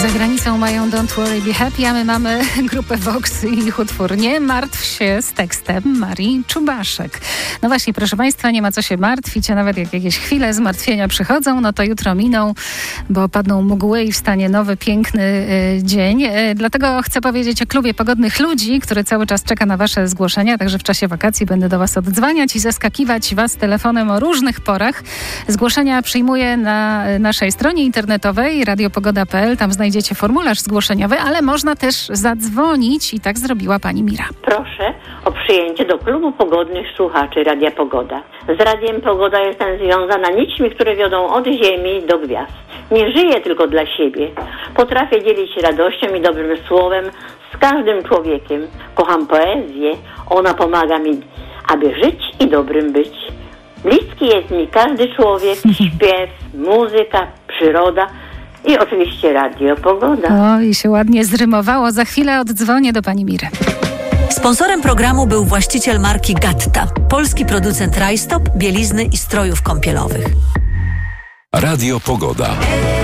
Za granicą mają Don't Worry Be Happy, a my mamy grupę Vox i ich utwór Nie martw się z tekstem Marii Czubaszek. No właśnie, proszę Państwa, nie ma co się martwić, a nawet jak jakieś chwile zmartwienia przychodzą, no to jutro miną, bo padną mgły i wstanie nowy, piękny dzień. Dlatego chcę powiedzieć o klubie Pogodnych Ludzi, który cały czas czeka na Wasze zgłoszenia, także w czasie wakacji będę do Was oddzwaniać i zaskakiwać Was telefonem o różnych porach. Zgłoszenia przyjmuję na naszej stronie internetowej radiopogoda.pl. Tam znajdziecie formularz zgłoszeniowy, ale można też zadzwonić i tak zrobiła pani Mira. Proszę o przyjęcie do klubu pogodnych słuchaczy Radia Pogoda. Z Radiem Pogoda jestem związana nićmi, które wiodą od ziemi do gwiazd. Nie żyję tylko dla siebie. Potrafię dzielić się radością i dobrym słowem z każdym człowiekiem. Kocham poezję. Ona pomaga mi, aby żyć i dobrym być. Bliski jest mi każdy człowiek, śpiew, muzyka, przyroda i oczywiście Radio Pogoda. O, i się ładnie zrymowało. Za chwilę oddzwonię do pani Miry. Sponsorem programu był właściciel marki Gatta, polski producent rajstop, bielizny i strojów kąpielowych. Radio Pogoda.